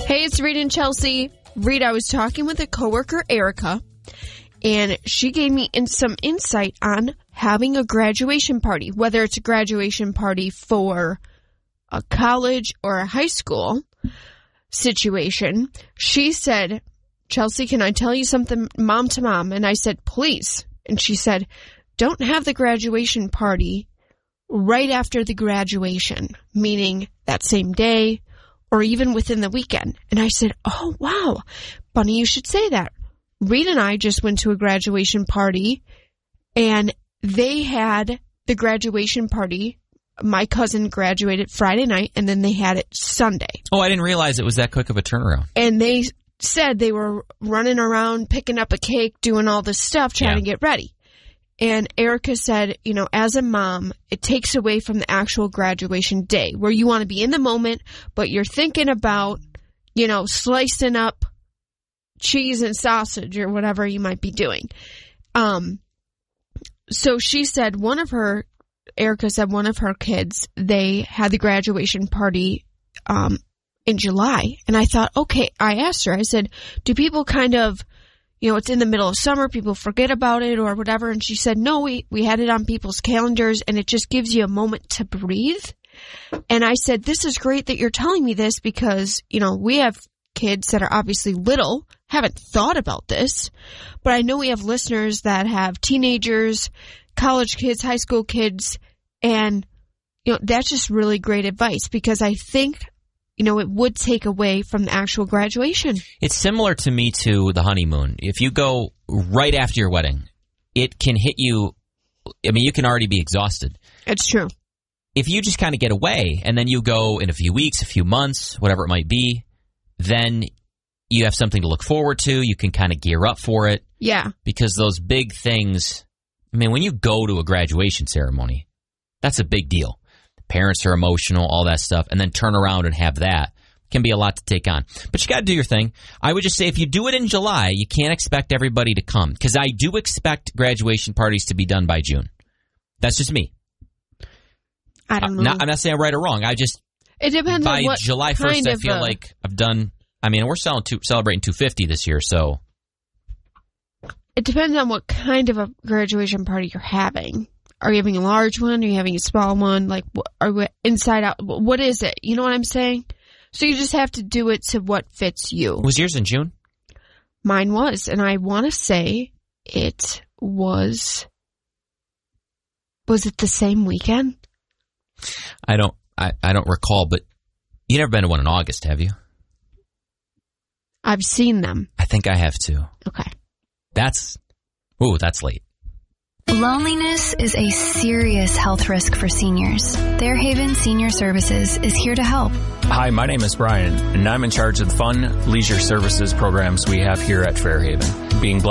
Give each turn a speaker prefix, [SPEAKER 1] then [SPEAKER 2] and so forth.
[SPEAKER 1] Hey, it's Rita and Chelsea. Rita, I was talking with a coworker, Erica, and she gave me some insight on having a graduation party, whether it's a graduation party for a college or a high school situation. She said, Chelsea, can I tell you something mom to mom? And I said, please. And she said, don't have the graduation party right after the graduation, meaning that same day or even within the weekend. And I said, oh, wow, funny you should say that. Reed and I just went to a graduation party, and they had the graduation party. My cousin graduated Friday night, and then they had it Sunday.
[SPEAKER 2] Oh, I didn't realize it was that quick of a turnaround.
[SPEAKER 1] And they said they were running around, picking up a cake, doing all this stuff, trying to get ready. And Erica said, you know, as a mom, it takes away from the actual graduation day where you want to be in the moment, but you're thinking about, you know, slicing up cheese and sausage or whatever you might be doing. So she said Erica said one of her kids, they had the graduation party in July. And I thought, okay, I asked her, I said, do people kind of, you know, it's in the middle of summer, people forget about it or whatever. And she said, no, we had it on people's calendars, and it just gives you a moment to breathe. And I said, this is great that you're telling me this because, you know, we have kids that are obviously little, haven't thought about this, but I know we have listeners that have teenagers, college kids, high school kids, and, you know, that's just really great advice because I think, you know, it would take away from the actual graduation.
[SPEAKER 2] It's similar to me to the honeymoon. If you go right after your wedding, it can hit you. I mean, you can already be exhausted.
[SPEAKER 1] It's true.
[SPEAKER 2] If you just kind of get away and then you go in a few weeks, a few months, whatever it might be, then you have something to look forward to. You can kind of gear up for it.
[SPEAKER 1] Yeah. Because
[SPEAKER 2] those big things, I mean, when you go to a graduation ceremony, that's a big deal. Parents are emotional, all that stuff, and then turn around and have that can be a lot to take on. But you got to do your thing. I would just say if you do it in July, you can't expect everybody to come because I do expect graduation parties to be done by June. That's just me.
[SPEAKER 1] I don't know.
[SPEAKER 2] I'm not saying right or wrong.
[SPEAKER 1] It depends
[SPEAKER 2] by
[SPEAKER 1] on what
[SPEAKER 2] July 1st,
[SPEAKER 1] kind
[SPEAKER 2] I feel like I've done. I mean, we're celebrating 250 this year, so
[SPEAKER 1] it depends on what kind of a graduation party you're having. Are you having a large one? Are you having a small one? Like, are we inside out? What is it? You know what I'm saying? So you just have to do it to what fits you.
[SPEAKER 2] Was yours in June?
[SPEAKER 1] Mine was, and I want to say it was. Was it the same weekend?
[SPEAKER 2] I don't recall, but you never been to one in August, have you?
[SPEAKER 1] I've seen them.
[SPEAKER 2] I think I have too.
[SPEAKER 1] Okay.
[SPEAKER 2] That's late.
[SPEAKER 3] Loneliness is a serious health risk for seniors. Fairhaven Senior Services is here to help.
[SPEAKER 4] Hi, my name is Brian, and I'm in charge of the fun leisure services programs we have here at Fairhaven. Being